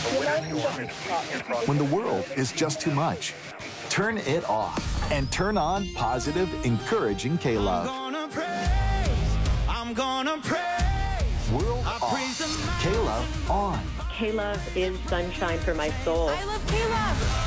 When the world is just too much, turn it off and turn on positive, encouraging K-Love. I'm gonna praise. World off, K-Love on. K-Love is sunshine for my soul. I love K-Love.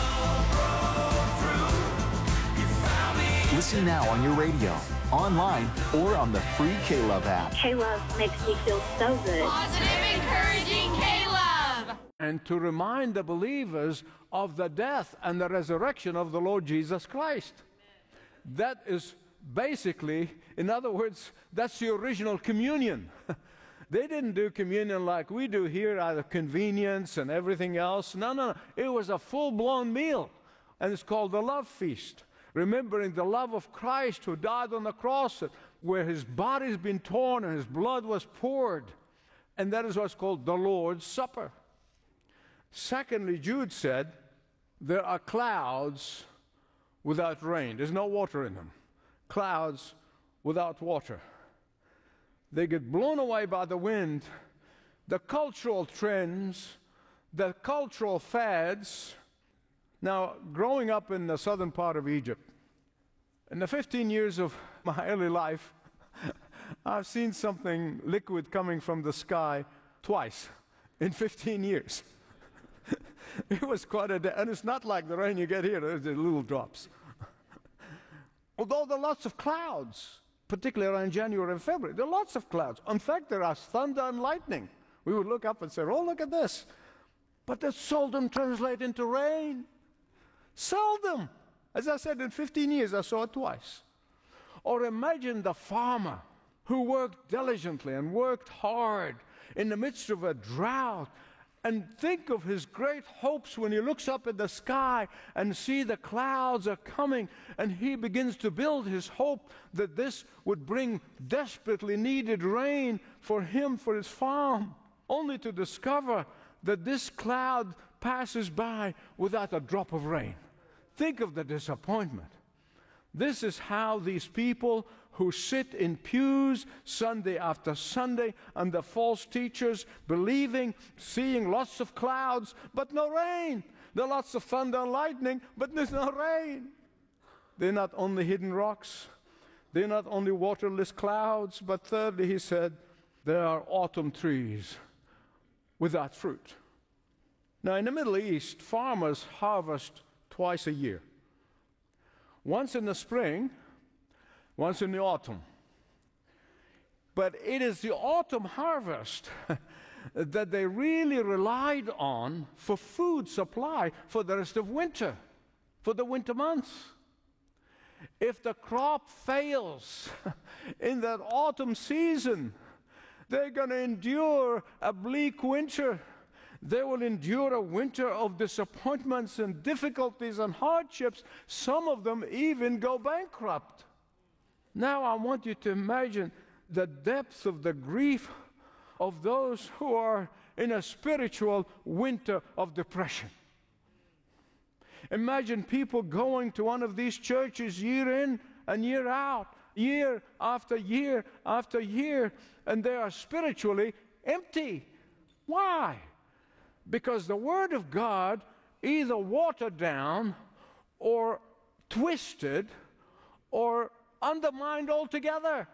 Listen now on your radio, online, or on the free K-Love app. K-Love makes me feel so good. Positive, encouraging K-Love. And to remind the believers of the death and the resurrection of the Lord Jesus Christ. That is basically, in other words, that's the original communion. They didn't do communion like we do here out of convenience and everything else. No. It was a full-blown meal. And it's called the love feast. Remembering the love of Christ who died on the cross, where his body's been torn and his blood was poured. And that is what's called the Lord's Supper. Secondly, Jude said, there are clouds without rain. There's no water in them. Clouds without water. They get blown away by the wind. The cultural trends, the cultural fads. Now, growing up in the southern part of Egypt, in the 15 years of my early life, I've seen something liquid coming from the sky twice in 15 years. It was quite a day, and it's not like the rain you get here, there's the little drops. Although there are lots of clouds, particularly around January and February, there are lots of clouds. In fact, there are thunder and lightning. We would look up and say, oh, look at this. But they seldom translate into rain. Seldom. As I said, in 15 years, I saw it twice. Or imagine the farmer who worked diligently and worked hard in the midst of a drought. And think of his great hopes when he looks up at the sky and see the clouds are coming, and he begins to build his hope that this would bring desperately needed rain for him, for his farm, only to discover that this cloud passes by without a drop of rain. Think of the disappointment. This is how these people who sit in pews Sunday after Sunday under false teachers, believing, seeing lots of clouds, but no rain. There are lots of thunder and lightning, but there's no rain. They're not only hidden rocks, they're not only waterless clouds, but thirdly, he said, there are autumn trees without fruit. Now, in the Middle East, farmers harvest twice a year. Once in the spring, once in the autumn. But it is the autumn harvest that they really relied on for food supply for the rest of winter, for the winter months. If the crop fails in that autumn season, they're going to endure a bleak winter. They will endure a winter of disappointments and difficulties and hardships. Some of them even go bankrupt. Now I want you to imagine the depth of the grief of those who are in a spiritual winter of depression. Imagine people going to one of these churches year in and year out, year after year after year, and they are spiritually empty. Why? Because the Word of God either watered down or twisted or undermined altogether.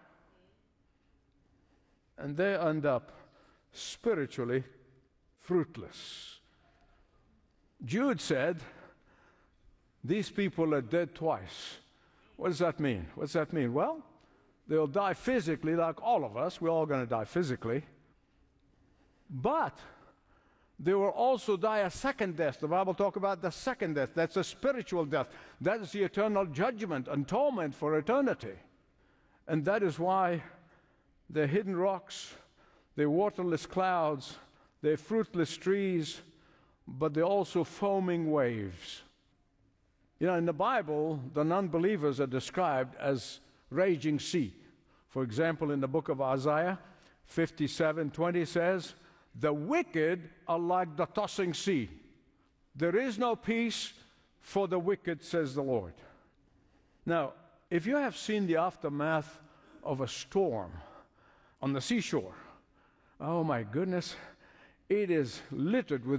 And they end up spiritually fruitless. Jude said, these people are dead twice. What does that mean? What does that mean? Well, they'll die physically like all of us. We're all going to die physically. But they will also die a second death. The Bible talks about the second death. That's a spiritual death. That is the eternal judgment and torment for eternity. And that is why they're hidden rocks, they're waterless clouds, they're fruitless trees, but they're also foaming waves. You know, in the Bible, the non-believers are described as raging sea. For example, in the book of Isaiah, 57:20 says, the wicked are like the tossing sea. There is no peace for the wicked, says the Lord. Now, if you have seen the aftermath of a storm on the seashore, oh my goodness, it is littered with